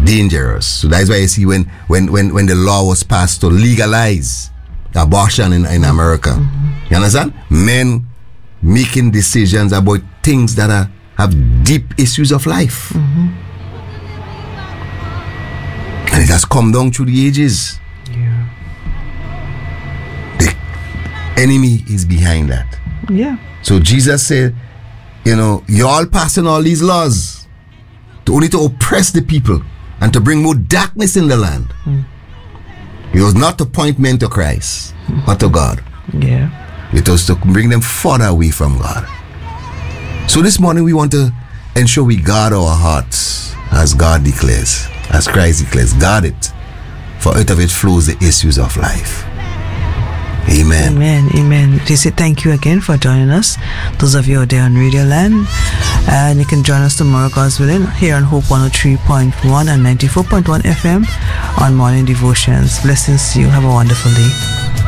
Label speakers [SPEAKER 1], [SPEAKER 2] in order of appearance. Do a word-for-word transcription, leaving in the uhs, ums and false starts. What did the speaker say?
[SPEAKER 1] dangerous. So that's why you see when when when, when the law was passed to legalize abortion in, in America, mm-hmm. you understand? Men making decisions about things that are have deep issues of life.
[SPEAKER 2] Mm-hmm.
[SPEAKER 1] And it has come down through the ages.
[SPEAKER 2] Yeah.
[SPEAKER 1] The enemy is behind that.
[SPEAKER 2] Yeah.
[SPEAKER 1] So Jesus said, you know, you're all passing all these laws to only to oppress the people and to bring more darkness in the land.
[SPEAKER 2] Mm.
[SPEAKER 1] It was not to point men to Christ, mm. but to God.
[SPEAKER 2] Yeah.
[SPEAKER 1] It was to bring them further away from God. So this morning we want to ensure we guard our hearts as God declares, as Christ declares. Guard it, for out of it flows the issues of life. Amen.
[SPEAKER 2] Amen. Amen. They say thank you again for joining us. Those of you out there on Radio Land. And you can join us tomorrow, God's willing, here on Hope one oh three point one and ninety-four point one F M on Morning Devotions. Blessings to you. Have a wonderful day.